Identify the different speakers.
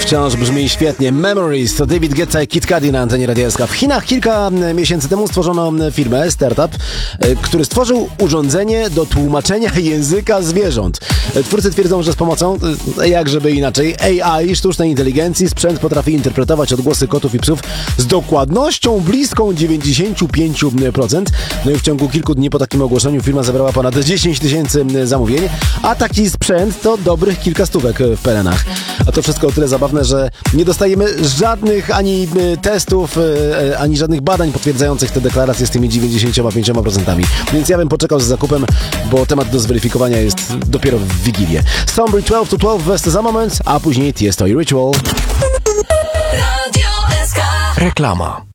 Speaker 1: Wciąż brzmi świetnie. Memories to David Guetta i Kid Cudi na antenie Radia SK. W Chinach kilka miesięcy temu stworzono firmę, startup, który stworzył urządzenie do tłumaczenia języka zwierząt. Twórcy twierdzą, że z pomocą, jakżeby inaczej, AI, sztucznej inteligencji, sprzęt potrafi interpretować odgłosy kotów i psów z dokładnością bliską 95%. No i w ciągu kilku dni po takim ogłoszeniu firma zebrała ponad 10 000 zamówień, a taki sprzęt to dobrych kilka stówek w pelenach. A to wszystko o tyle zabawne, że nie dostajemy żadnych ani testów, ani żadnych badań potwierdzających te deklaracje z tymi 95%. Więc ja bym poczekał z zakupem, bo temat do zweryfikowania jest dopiero w Wigilię. Sombry 12 to 12 West za moment, a później Tiesto i Ritual.
Speaker 2: Reklama.